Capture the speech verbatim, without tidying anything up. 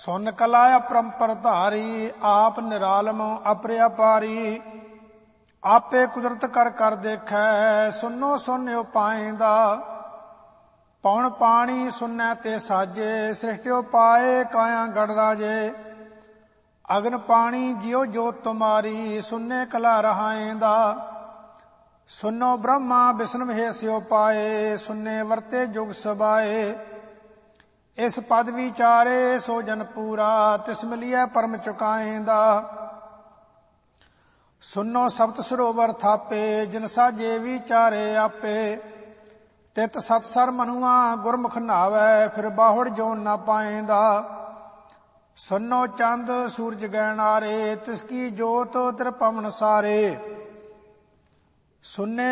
ਸੁਨ ਕਲਾ ਅਪਰੰਪਰ ਧਾਰੀ, ਆਪ ਨਿਰਾਲਮ ਅਪਰਿਆਪਾਰੀ। ਆਪੇ ਕੁਦਰਤ ਕਰ ਕਰ ਦੇਖੈ, ਸੁਨੋ ਸੁਨ ਉਪਾਇਂਦਾ। ਪੌਣ ਪਾਣੀ ਸੁਨੈ ਤੇ ਸਾਜੇ, ਸ੍ਰਿਸ਼ਟਿ ਉਪਾਏ ਕਾਇਆ ਗੜ ਰਾਜੇ। ਅਗਨ ਪਾਣੀ ਜਿਉ ਜੋਤ ਤੁਮਾਰੀ, ਸੁਨੇ ਕਲਾ ਰਹਾਇਂਦਾ। ਸੁਨੋ ਬ੍ਰਹਮਾ ਵਿਸ਼ਨ ਮਹੇਸ਼ ਉਪਾਏ, ਸੁਨੇ ਵਰਤੇ ਜੁਗ ਸਬਾਏ। ਇਸ ਪਦ ਵਿਚਾਰੇ ਸੋ ਜਨ ਪੂਰਾ, ਤਿਸ ਮਿਲਿਐ ਪਰਮ ਚੁਕਾਇਂਦਾ। ਸੁਨੋ ਸਪਤ ਸਰੋਵਰ ਥਾਪੇ, ਜਿਨ ਸਾਜੇ ਵਿਚਾਰੇ ਆਪੇ। ਤਿਤ ਸਤ ਸਰ ਮਨੁਆ ਗੁਰਮੁਖ ਨਾਵੈ, ਫਿਰ ਬਾਹੁੜ ਜੋਨ ਨਾ ਪਾਇਂਦਾ। ਸੁਨੋ ਚੰਦ ਸੂਰਜ ਗੈਨਾਰੇ, ਤਿਸ ਕੀ ਜੋਤ ਤਿਰ ਪਵਨ ਸਾਰੇ। ਸੁਨੇ